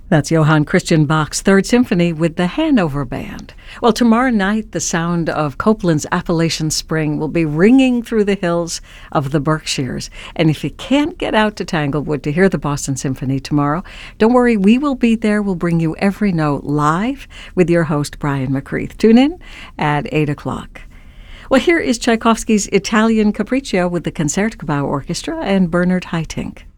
That's Johann Christian Bach's Third Symphony with the Hanover Band. Well, tomorrow night, the sound of Copland's Appalachian Spring will be ringing through the hills of the Berkshires. And if you can't get out to Tanglewood to hear the Boston Symphony tomorrow, don't worry, we will be there. We'll bring you every note live with your host, Brian McCreath. Tune in at 8 o'clock. Well, here is Tchaikovsky's Italian Capriccio with the Concertgebouw Orchestra and Bernard Haitink.